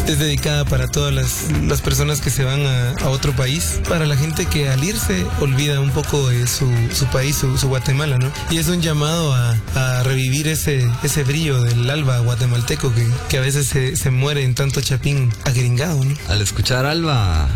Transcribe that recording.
es dedicada para todas las personas que se van a otro país, para la gente que al irse olvida un poco de su país, su Guatemala, ¿no? Y es un llamado a revivir ese brillo del alba guatemalteco que a veces se muere en tanto chapín agringado, ¿no? Al escuchar Alba